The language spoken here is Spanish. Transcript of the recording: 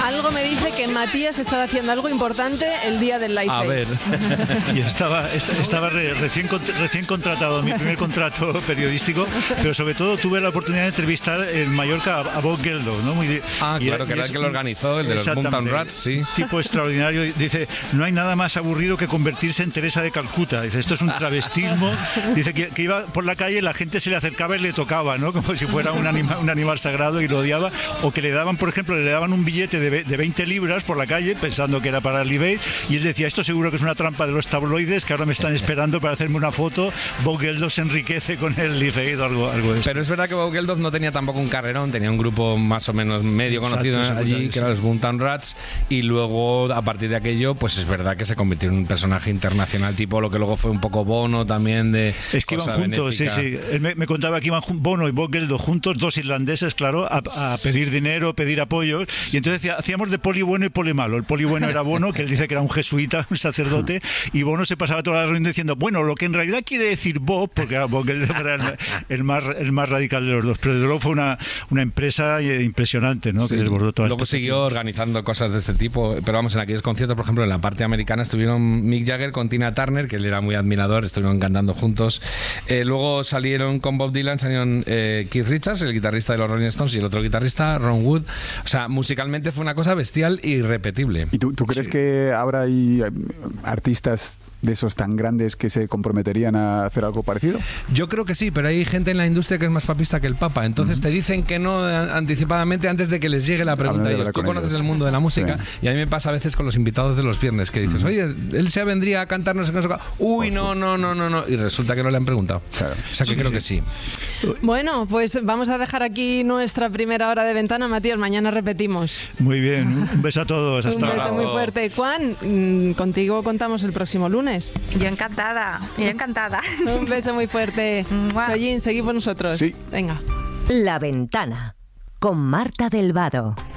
Algo me dice que Matías estaba haciendo algo importante el día del Live A Aid. ver. Y estaba recién contratado, mi primer contrato periodístico, pero sobre todo tuve la oportunidad de entrevistar en Mallorca a Bob Geldof, ¿no? Claro, que era el que lo organizó, el de los Mountain Rats, sí. Tipo extraordinario. Dice, no hay nada más aburrido que convertirse en Teresa de Calcuta. Dice, esto es un travestismo. Dice que iba por la calle, la gente se le acercaba y le tocaba, ¿no? Como si fuera un animal sagrado y lo odiaba. O que le daban, por ejemplo, le daban un billete de 20 libras por la calle pensando que era para el Live Aid, y él decía, esto seguro que es una trampa de los tabloides que ahora me están esperando para hacerme una foto. Bob Geldof se enriquece con el Live Aid o algo de eso. Pero es verdad que Bob Geldof no tenía tampoco un carrerón, tenía un grupo más o menos medio conocido allí, que eran los Mountain Rats, y luego a partir de aquello pues es verdad que se convirtió en un personaje internacional, tipo lo que luego fue un poco Bono también de... Es que iban juntos, benéfica. Sí. Él me contaba que iban Bono y Bob Geldof juntos, dos irlandeses, claro, a pedir dinero, pedir apoyos, y entonces hacíamos de poli bueno y poli malo. El poli bueno era Bono, que él dice que era un jesuita, un sacerdote, y Bono se pasaba toda la reunión diciendo, bueno, lo que en realidad quiere decir Bob, porque Bob Geldof era el más radical de los dos, pero desde luego fue una empresa impresionante, ¿no? Sí. Que desbordó toda. Luego siguió organizando cosas de este tipo, pero vamos, en aquellos conciertos, por ejemplo, en la parte americana estuvieron Mick Jagger con Tina Turner, que él era muy admirador, estuvieron cantando juntos. Luego salieron con Bob Dylan, salieron Keith Richards, el guitarrista de los Rolling Stones, y el otro guitarrista, Ron Wood. O sea, musicalmente fue una cosa bestial y irrepetible. ¿Y tú crees que ahora hay artistas de esos tan grandes que se comprometerían a hacer algo parecido? Yo creo que sí, pero hay gente en la industria que es más papista que el Papa, entonces te dicen que no anticipadamente antes de que les llegue la pregunta. Tú conoces el mundo de la música, sí. Y a mí me pasa a veces con los invitados de los viernes que dices, oye, él se vendría a cantar no sé qué, uy, no, y resulta que no le han preguntado. Claro. O sea que creo que sí. Bueno, pues vamos a dejar aquí nuestra primera hora de ventana, Matías, mañana repetimos. Muy bien, un beso a todos, hasta luego. Un beso muy fuerte. Juan, contigo contamos el próximo lunes. Yo encantada. Un beso muy fuerte. Chollín, seguimos nosotros. Sí. Venga. La Ventana, con Marta del Vado.